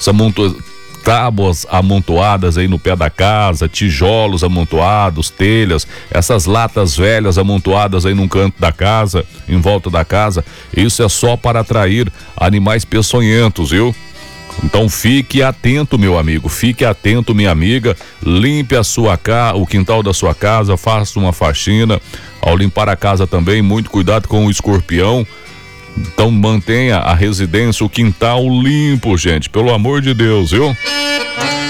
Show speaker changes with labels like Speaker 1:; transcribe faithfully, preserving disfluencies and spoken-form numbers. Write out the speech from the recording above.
Speaker 1: essa amonto... tábuas amontoadas aí no pé da casa, tijolos amontoados, telhas, essas latas velhas amontoadas aí num canto da casa, em volta da casa, isso é só para atrair animais peçonhentos, viu? Então fique atento, meu amigo, fique atento, minha amiga, limpe a sua casa, o quintal da sua casa, faça uma faxina. Ao limpar a casa também, muito cuidado com o escorpião. Então mantenha a residência, o quintal limpo, gente, pelo amor de Deus, viu?